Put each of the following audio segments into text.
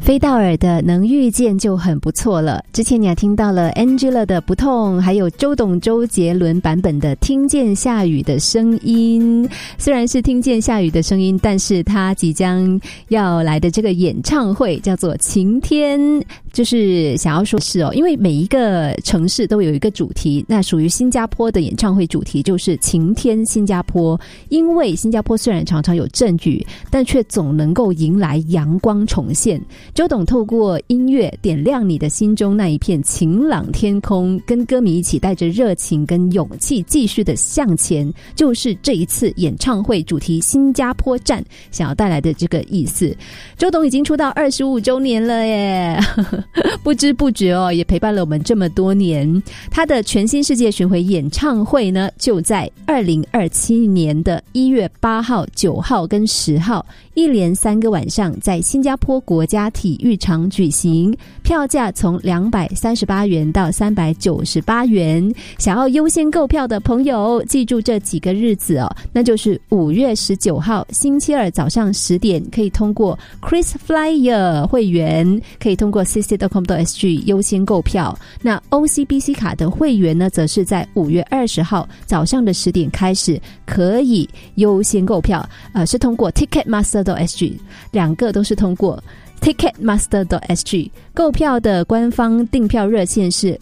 飞到耳的能遇见就很不错了。之前你还听到了 Angela 的不痛，还有周杰伦版本的听见下雨的声音。虽然是听见下雨的声音，但是他即将要来的这个演唱会叫做晴天，就是想要说是因为每一个城市都有一个主题，那属于新加坡的演唱会主题就是晴天新加坡。因为新加坡虽然常常有阵雨，但却总能够迎来阳光重现。周董透过音乐点亮你的心中那一片晴朗天空，跟歌迷一起带着热情跟勇气继续的向前，就是这一次演唱会主题新加坡站想要带来的这个意思。周董已经出道25周年了耶不知不觉也陪伴了我们这么多年。他的全新世界巡回演唱会呢，就在2027年的1月8号、9号跟10号一连3个晚上在新加坡国家体育场举行，票价从238元到398元。想要优先购票的朋友记住这几个日子那就是5月19号星期二早上10点可以通过 KrisFlyer 会员，可以通过 cc.com.sg 优先购票。那 OCBC 卡的会员呢，则是在5月20号早上的10点开始可以优先购票，是通过 Ticketmaster.sg， 两个都是通过Ticketmaster.sg。 购票的官方订票热线是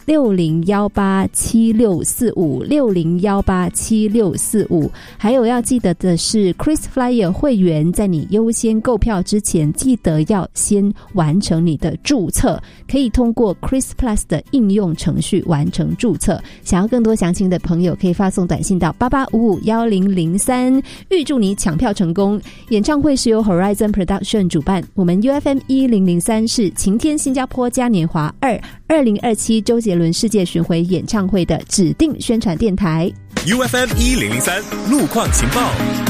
60187645 60187645。还有要记得的是 KrisFlyer 会员在你优先购票之前记得要先完成你的注册，可以通过 Kris Plus 的应用程序完成注册。想要更多详情的朋友可以发送短信到88551003。预祝你抢票成功。演唱会是由 Horizon Production 主办，我们 UFM 1003是晴天新加坡嘉年华2 2027周杰伦世界巡回演唱会的指定宣传电台。 UFM 1003路况情报，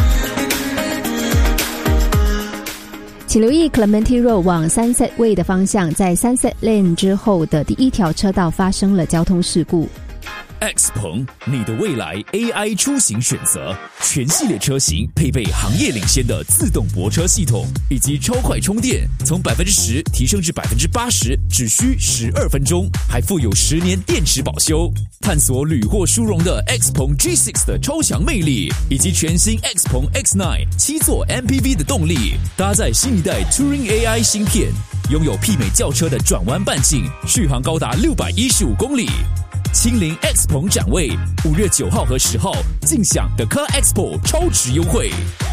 请留意 Clementi Road 往 Sunset Way 的方向，在 Sunset Lane 之后的第一条车道发生了交通事故。 X 鹏，你的未来 AI 出行选择，全系列车型配备行业领先的自动泊车系统以及超快充电，从 10% 提升至 80%， 只需12分钟，还附有10年电池保修。探索屡获殊荣的 X 鹏 G6 的超强魅力，以及全新 X 鹏 X9 7座 MPV 的动力，搭载新一代 Turing AI 芯片，拥有媲美轿车的转弯半径，续航高达615公里。亲临 X 鹏展位，5月9号和10号尽享 The Car Expo 超值优惠。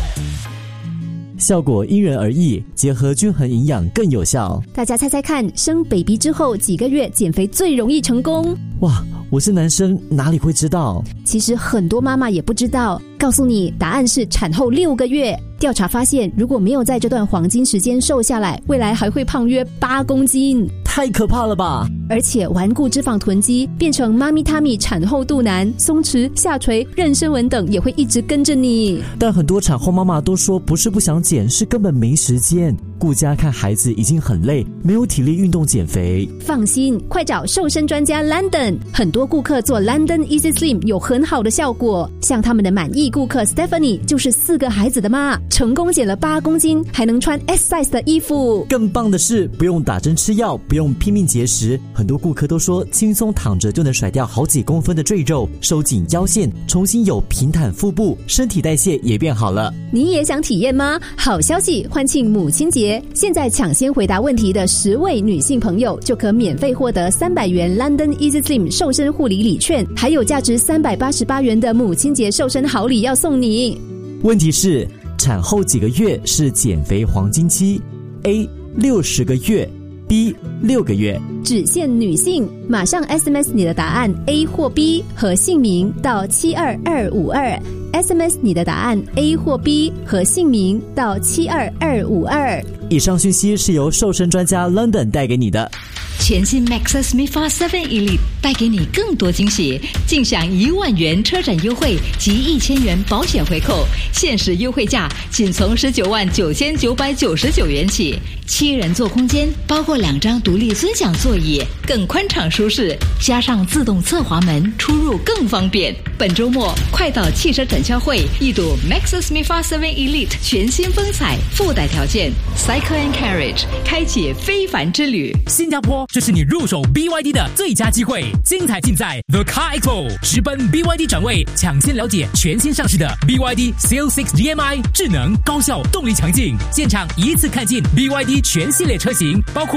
效果因人而异，结合均衡营养更有效。 大家猜猜看，生 baby 之后几个月减肥最容易成功？ 哇，我是男生，哪里会知道？ 其实很多妈妈也不知道。告诉你，答案是产后6个月。调查发现，如果没有在这段黄金时间瘦下来，未来还会胖约8公斤。 太可怕了吧！ 而且顽固脂肪囤积变成妈咪他咪产后肚腩、松弛、下垂、妊娠纹等也会一直跟着你。 但很多产后妈妈都说不是不想减，是根本没时间，顾家看孩子已经很累，没有体力运动减肥。 放心，快找瘦身专家 London， 很多顾客做 London Easy Slim 有很好的效果。像他们的满意顾客 Stephanie 就是4个孩子的妈，成功减了8公斤，还能穿 S size 的衣服。 更棒的是，不用打针吃药，不用拼命节食，很多顾客都说轻松躺着就能甩掉好几公分的赘肉，收紧腰线，重新有平坦腹部，身体代谢也变好了。 你也想体验吗？好消息，欢庆母亲节，现在抢先回答问题的10位女性朋友就可免费获得300元 London Easy Slim 瘦身护理礼券，还有价值388元的母亲节瘦身好礼要送你。 问题是，产后几个月是减肥黄金期？ A 60个月， B 6个月。 只限女性，马上 SMS 你的答案 A 或 B 和姓名到72252， SMS 你的答案 A 或 B 和姓名到72252。 以上讯息是由瘦身专家 London 带给你的。 全新 Maxus MIFA 7 Elite 带给你更多惊喜，尽享1万元车展优惠及1000元保险回扣，限时优惠价仅从199999元起。7人座空间，包括2张独立尊享座椅，更宽敞舒适，加上自动侧滑门，出入更方便。本周末快到汽车展展销会，一睹 Maxus MIFA 7 Elite 全新风采，附带条件 Cycle and Carriage， 开启非凡之旅。 新加坡，这是你入手 BYD 的最佳机会，精彩尽在 The Car Expo， 直奔 BYD 展位，抢先了解全新上市的 BYD Seal6 DMI， 智能高效，动力强劲，现场一次看尽 BYD全系列车型，包括